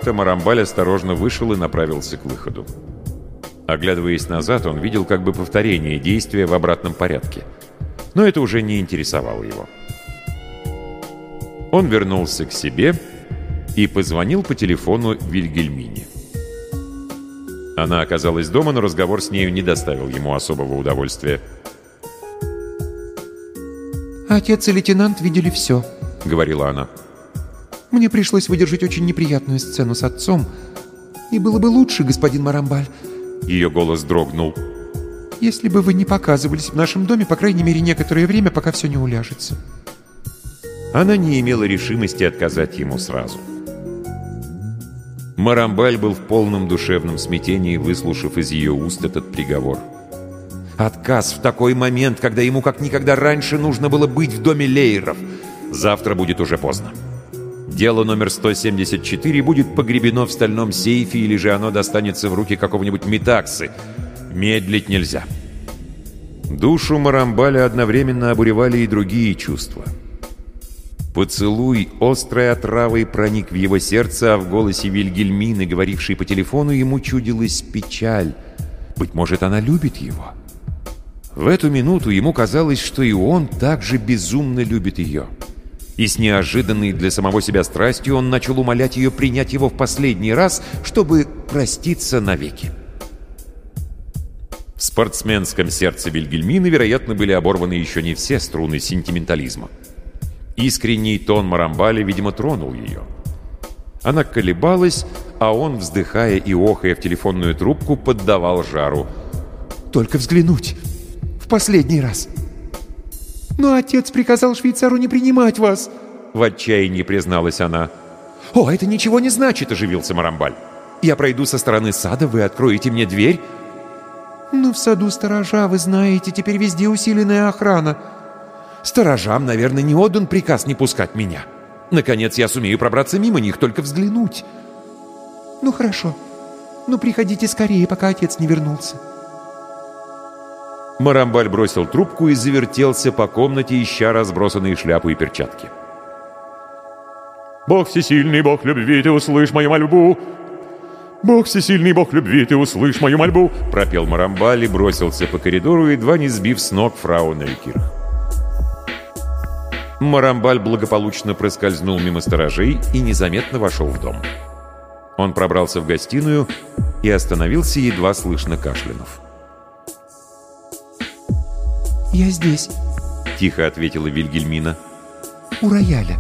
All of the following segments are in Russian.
марта Марамбаль осторожно вышел и направился к выходу. Оглядываясь назад, он видел как бы повторение действия в обратном порядке. Но это уже не интересовало его. Он вернулся к себе и позвонил по телефону Вильгельмине. Она оказалась дома, но разговор с нею не доставил ему особого удовольствия. «Отец и лейтенант видели все», — говорила она. «Мне пришлось выдержать очень неприятную сцену с отцом. И было бы лучше, господин Марамбаль...» Ее голос дрогнул. «Если бы вы не показывались в нашем доме, по крайней мере, некоторое время, пока все не уляжется». Она не имела решимости отказать ему сразу. Марамбаль был в полном душевном смятении, выслушав из ее уст этот приговор. Отказ в такой момент, когда ему как никогда раньше нужно было быть в доме Лейеров. Завтра будет уже поздно. Дело номер 174 будет погребено в стальном сейфе, или же оно достанется в руки какого-нибудь Метаксы. Медлить нельзя. Душу Марамбаля одновременно обуревали и другие чувства. Поцелуй острой отравой проник в его сердце, а в голосе Вильгельмины, говорившей по телефону, ему чудилась печаль. Быть может, она любит его. В эту минуту ему казалось, что и он также безумно любит ее. И с неожиданной для самого себя страстью он начал умолять ее принять его в последний раз, чтобы проститься навеки. В спортсменском сердце Вильгельмины, вероятно, были оборваны еще не все струны сентиментализма. Искренний тон Марамбаля, видимо, тронул ее. Она колебалась, а он, вздыхая и охая в телефонную трубку, поддавал жару. «Только взглянуть! В последний раз!» «Но отец приказал швейцару не принимать вас!» В отчаянии призналась она. «О, это ничего не значит!» — оживился Марамбаль. «Я пройду со стороны сада, вы откроете мне дверь?» «Ну, в саду сторожа, вы знаете, теперь везде усиленная охрана». «Сторожам, наверное, не отдан приказ не пускать меня. Наконец я сумею пробраться мимо них, только взглянуть». «Ну, хорошо. Ну, приходите скорее, пока отец не вернулся». Марамбаль бросил трубку и завертелся по комнате, ища разбросанные шляпу и перчатки. «Бог всесильный, Бог любви, ты услышь мою мольбу! Бог всесильный, Бог любви, ты услышь мою мольбу!» пропел Марамбаль и бросился по коридору, едва не сбив с ног фрау Нелькирх. Марамбаль благополучно проскользнул мимо сторожей и незаметно вошел в дом. Он пробрался в гостиную и остановился, едва слышно кашлянув. «Я здесь», — тихо ответила Вильгельмина. «У рояля».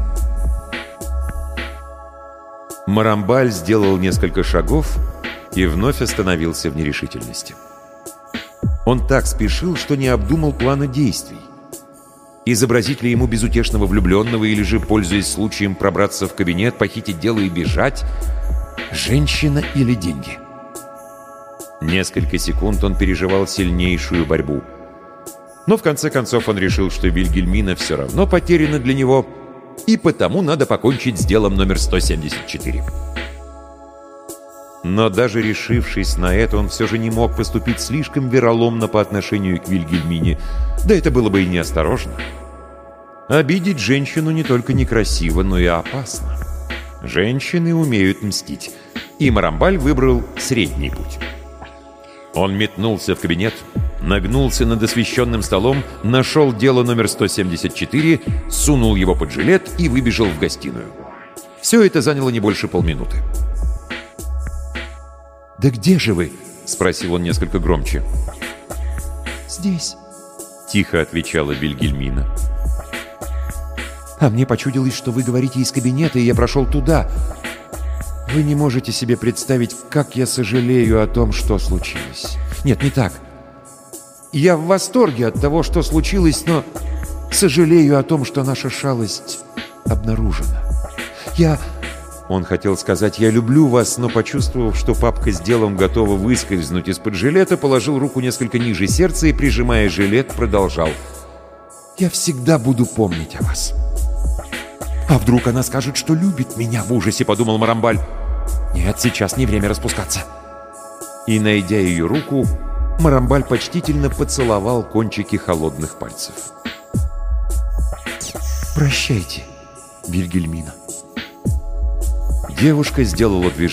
Марамбаль сделал несколько шагов и вновь остановился в нерешительности. Он так спешил, что не обдумал плана действий. Изобразить ли ему безутешного влюбленного или же, пользуясь случаем, пробраться в кабинет, похитить дело и бежать? Женщина или деньги? Несколько секунд он переживал сильнейшую борьбу. Но в конце концов он решил, что Вильгельмина все равно потеряна для него, и потому надо покончить с делом номер 174. Но даже решившись на это, он все же не мог поступить слишком вероломно по отношению к Вильгельмине, да это было бы и неосторожно. Обидеть женщину не только некрасиво, но и опасно. Женщины умеют мстить, и Марамбаль выбрал средний путь. Он метнулся в кабинет, нагнулся над освещенным столом, нашел дело номер 174, сунул его под жилет и выбежал в гостиную. Все это заняло не больше полминуты. «Да где же вы?» — спросил он несколько громче. «Здесь», — тихо отвечала Вильгельмина. «А мне почудилось, что вы говорите из кабинета, и я прошел туда. Вы не можете себе представить, как я сожалею о том, что случилось. Нет, не так. Я в восторге от того, что случилось, но сожалею о том, что наша шалость обнаружена. Он хотел сказать «я люблю вас», но, почувствовав, что папка с делом готова выскользнуть из-под жилета, положил руку несколько ниже сердца и, прижимая жилет, продолжал. «Я всегда буду помнить о вас». «А вдруг она скажет, что любит меня?» — в ужасе подумал Марамбаль. «Нет, сейчас не время распускаться». И, найдя ее руку, Марамбаль почтительно поцеловал кончики холодных пальцев. «Прощайте, Вильгельмина». Девушка сделала движение